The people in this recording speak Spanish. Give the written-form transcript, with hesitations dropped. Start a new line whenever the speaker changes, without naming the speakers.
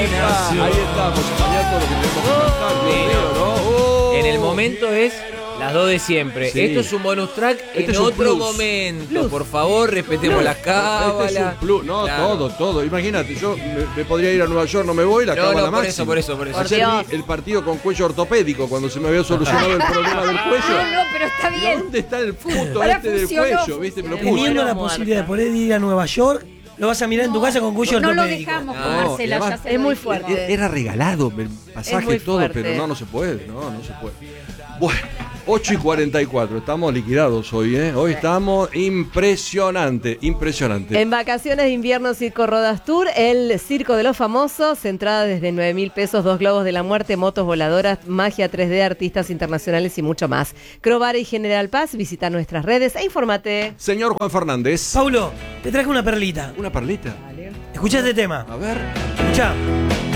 ¡Epa! Ahí estamos, mañana todo lo que tenemos que cantar, ¿no?
En el momento es las dos de siempre.
Sí.
Esto es un bonus track
Este
en
es un
otro
plus.
momento. Por favor, respetemos las cábalas.
Este es un plus. No,
Claro.
todo. Imagínate, yo me podría ir a Nueva York, no me voy, la cábala máxima.
Por eso.
Ayer vi el partido con cuello ortopédico cuando se me había solucionado el problema del cuello.
No, pero está bien.
¿Dónde está el punto
Ahora
este del
funcionó,
cuello? ¿Viste? Me lo
funcionó.
puse.
Teniendo la
muerta.
posibilidad de poder ir a Nueva York, lo vas a mirar en tu casa con cuello
No lo
ortopédico.
dejamos con
No,
Marcela,
y además-
ya se
Es
lo
muy
dijimos.
fuerte.
Era regalado el
Es
pasaje
muy
y todo,
fuerte.
pero no se puede. No se puede. Bueno, 8:44. Estamos liquidados hoy, ¿eh? Hoy estamos impresionante.
En vacaciones de invierno Circo Rodas Tour, el Circo de los Famosos, entrada desde 9.000 pesos, 2 globos de la muerte, motos voladoras, magia 3D, artistas internacionales y mucho más. Crobar y General Paz, visita nuestras redes e infórmate.
Señor Juan Fernández.
Paulo, te traje una perlita.
Una perlita.
Escuchá este tema.
A ver.
Escuchá.